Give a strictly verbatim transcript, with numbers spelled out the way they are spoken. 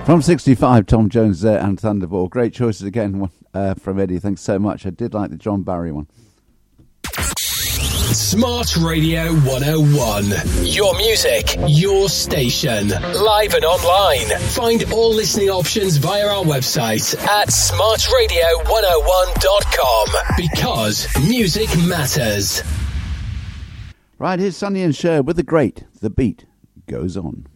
From sixty-five, Tom Jones there and Thunderball. Great choices again uh, from Eddie. Thanks so much. I did like the John Barry one. Smart Radio one oh one. Your music, your station. Live and online. Find all listening options via our website at smart radio one oh one dot com. Because music matters. Right, here's Sonny and Cher with The Great. The beat goes on.